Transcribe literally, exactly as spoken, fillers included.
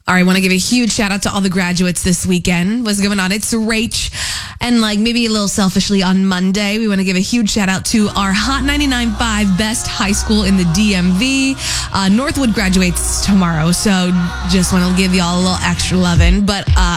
All right, I want to give a huge shout out to all the graduates this weekend. What's going on? It's Rach. And like maybe a little selfishly on Monday, we want to give a huge shout out to our Hot ninety-nine point five best high school in the D M V. Uh, Northwood graduates tomorrow, so just want to give y'all a little extra loving. But uh,